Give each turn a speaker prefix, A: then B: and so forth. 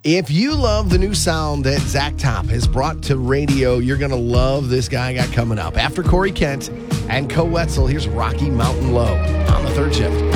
A: If you love the new sound that Zach Top has brought to radio, you're going to love this guy I got coming up. After Corey Kent and Co Wetzel, here's Rocky Mountain Low on the third shift.